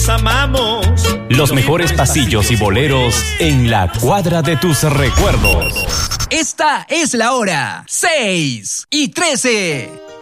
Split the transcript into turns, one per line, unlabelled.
los amamos.
Los mejores pasillos y boleros en la cuadra de tus recuerdos.
Esta es la hora 6:13.